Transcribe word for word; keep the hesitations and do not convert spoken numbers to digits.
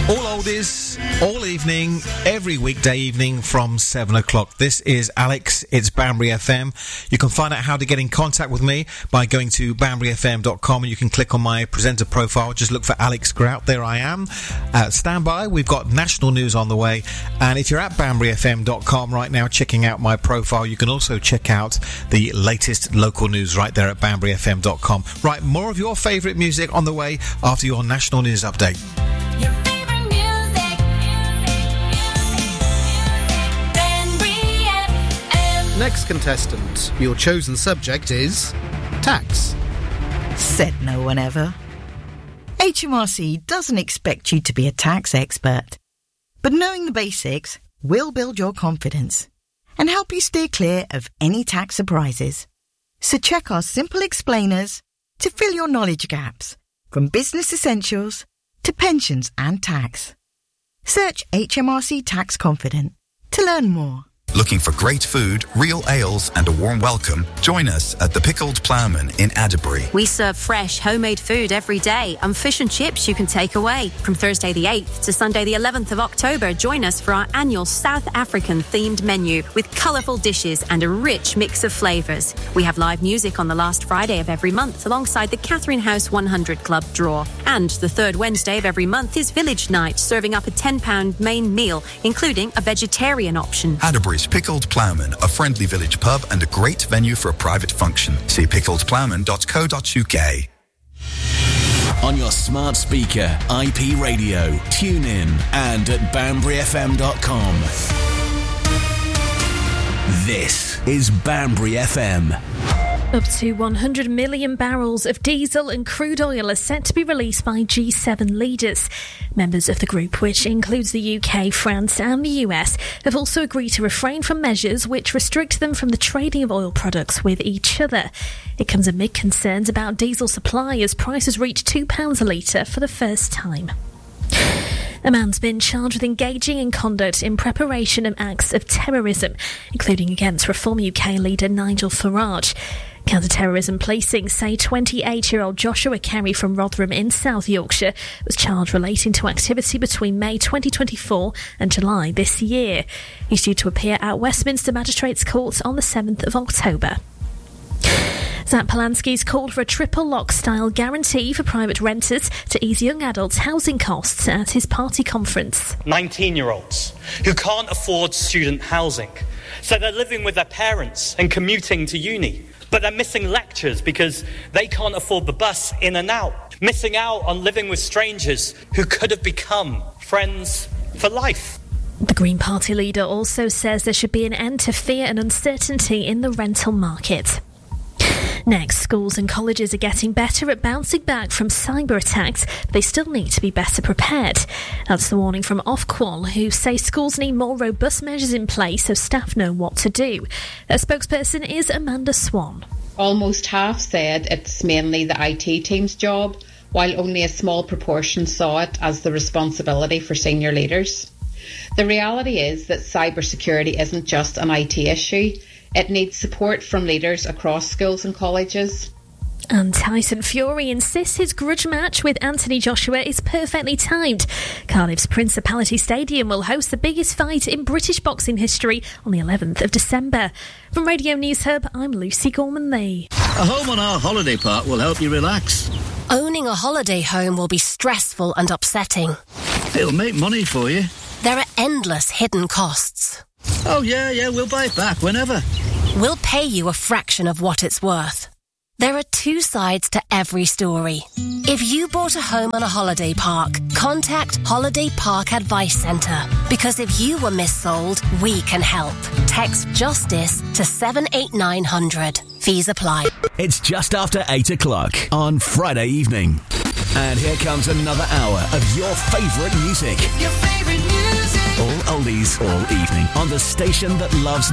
All oldies, all evening, every weekday evening from seven o'clock. This is Alex, it's Banbury F M. You can find out how to get in contact with me by going to banbury f m dot com, and you can click on my presenter profile. Just look for Alex Grout. There I am. Uh, stand by. We've got national news on the way. And if you're at banbury f m dot com right now checking out my profile, you can also check out the latest local news right there at banbury f m dot com. Right, more of your favourite music on the way after your national news update. Next contestant, your chosen subject is tax. Said no one ever. H M R C doesn't expect you to be a tax expert, but knowing the basics will build your confidence and help you steer clear of any tax surprises. So check our simple explainers to fill your knowledge gaps, from business essentials to pensions and tax. Search H M R C Tax Confident to learn more. Looking for great food, real ales and a warm welcome? Join us at the Pickled Ploughman in Adderbury. We serve fresh, homemade food every day and fish and chips you can take away. From Thursday the eighth to Sunday the eleventh of October, join us for our annual South African themed menu with colourful dishes and a rich mix of flavours. We have live music on the last Friday of every month alongside the Catherine House one hundred Club draw. And the third Wednesday of every month is Village Night, serving up a ten pound main meal, including a vegetarian option. Adderbury's Pickled Ploughman, a friendly village pub and a great venue for a private function. See pickled ploughman dot co dot u k. On your smart speaker, I P radio, tune in, and at banbury f m dot com. This is Banbury F M. Up to one hundred million barrels of diesel and crude oil are set to be released by G seven leaders. Members of the group, which includes the U K, France and the U S, have also agreed to refrain from measures which restrict them from the trading of oil products with each other. It comes amid concerns about diesel supply as prices reach two pounds a litre for the first time. A man's been charged with engaging in conduct in preparation of acts of terrorism, including against Reform U K leader Nigel Farage. Counter-terrorism policing say twenty-eight-year-old Joshua Carey from Rotherham in South Yorkshire was charged relating to activity between May twenty twenty-four and July this year. He's due to appear at Westminster Magistrates Court on the seventh of October. Zach Polanski's called for a triple lock-style guarantee for private renters to ease young adults' housing costs at his party conference. nineteen-year-olds who can't afford student housing, so they're living with their parents and commuting to uni. But they're missing lectures because they can't afford the bus in and out, missing out on living with strangers who could have become friends for life. The Green Party leader also says there should be an end to fear and uncertainty in the rental market. Next, schools and colleges are getting better at bouncing back from cyber attacks, but they still need to be better prepared. That's the warning from Ofqual, who say schools need more robust measures in place so staff know what to do. Their spokesperson is Amanda Swan. Almost half said it's mainly the I T team's job, while only a small proportion saw it as the responsibility for senior leaders. The reality is that cybersecurity isn't just an I T issue. It needs support from leaders across schools and colleges. And Tyson Fury insists his grudge match with Anthony Joshua is perfectly timed. Cardiff's Principality Stadium will host the biggest fight in British boxing history on the eleventh of December. From Radio News Hub, I'm Lucy Gorman-Lee. A home on our holiday park will help you relax. Owning a holiday home will be stressful and upsetting. It'll make money for you. There are endless hidden costs. Oh, yeah, yeah, we'll buy it back whenever. We'll pay you a fraction of what it's worth. There are two sides to every story. If you bought a home on a holiday park, contact Holiday Park Advice Centre. Because if you were missold, we can help. Text JUSTICE to seven eight nine hundred. Fees apply. It's just after eight o'clock on Friday evening. And here comes another hour of your favourite music. Your favourite music. All oldies, all evening, on the station that loves